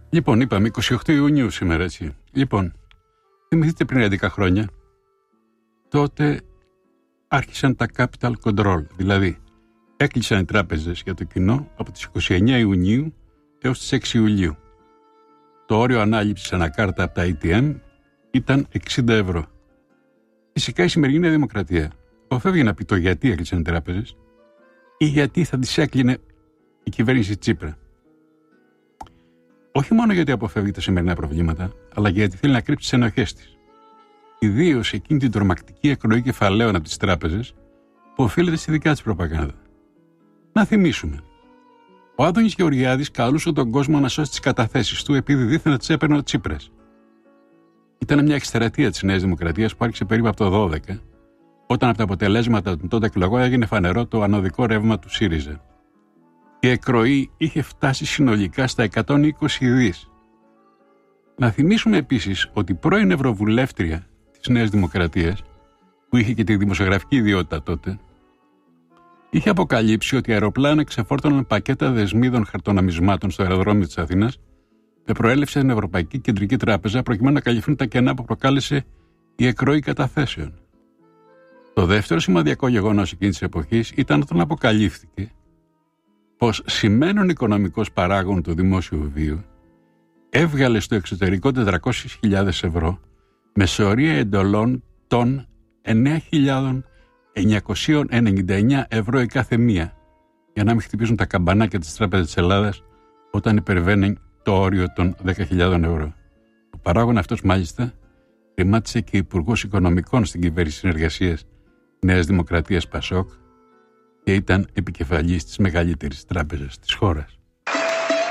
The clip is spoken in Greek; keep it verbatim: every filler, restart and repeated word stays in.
Λοιπόν, είπαμε εικοστή ογδόη Ιουνίου σήμερα, έτσι. Λοιπόν, θυμηθείτε πριν έντεκα χρόνια, τότε άρχισαν τα capital control, δηλαδή έκλεισαν οι τράπεζες για το κοινό από τις εικοστή ενάτη Ιουνίου έως τις έξι Ιουλίου. Το όριο ανάληψης ανακάρτα από τα έι τι εμ ήταν εξήντα ευρώ. Φυσικά η σημερινή Νέα Δημοκρατία αποφεύγει να πει το γιατί έκλεισαν οι τράπεζες ή γιατί θα τις έκλεινε η κυβέρνηση Τσίπρα. Όχι μόνο γιατί αποφεύγει τα σημερινά προβλήματα, αλλά γιατί θέλει να κρύψει τις ενοχές της. Ιδίως εκείνη την τρομακτική εκροή κεφαλαίων από τις τράπεζες που οφείλεται στη δικιά της προπαγάνδα. Να θυμίσουμε. Ο Άδωνης Γεωργιάδης καλούσε τον κόσμο να σώσει τις καταθέσεις του επειδή δίθεν τις έπαιρνε ο Τσίπρας. Ήταν μια εκστρατεία της Νέας Δημοκρατίας που άρχισε περίπου από το δώδεκα, όταν από τα αποτελέσματα των τότε εκλογών έγινε φανερό το ανωδικό ρεύμα του ΣΥΡΙΖΑ. Η εκροή είχε φτάσει συνολικά στα εκατόν είκοσι δις. Να θυμίσουμε επίσης ότι η πρώην Ευρωβουλεύτρια της Νέας Δημοκρατίας, που είχε και τη δημοσιογραφική ιδιότητα τότε, είχε αποκαλύψει ότι οι αεροπλάνα ξεφόρτωναν πακέτα δεσμίδων χαρτονομισμάτων στο αεροδρόμιο της Αθήνας με προέλευση την Ευρωπαϊκή Κεντρική Τράπεζα προκειμένου να καλυφθούν τα κενά που προκάλεσε η εκροή καταθέσεων. Το δεύτερο σημαδιακό γεγονός εκείνης της εποχής ήταν όταν αποκαλύφθηκε πως σημαίνον οικονομικός παράγων του δημόσιου βίου έβγαλε στο εξωτερικό τετρακόσιες χιλιάδες ευρώ με σωρία εντολών των εννέα χιλιάδες εννιακόσια ενενήντα εννέα ευρώ η κάθε μία, για να μην χτυπήσουν τα καμπανάκια της Τράπεζας της Ελλάδας όταν υπερβαίνει το όριο των δέκα χιλιάδες ευρώ. Ο παράγων αυτός μάλιστα ρημάτισε και υπουργός οικονομικών στην κυβέρνηση συνεργασίας Νέας Δημοκρατίας Πασόκ και ήταν επικεφαλής της μεγαλύτερης τράπεζας της χώρας.